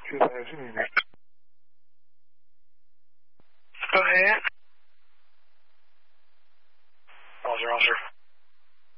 觉得还是你没。 喂，老师。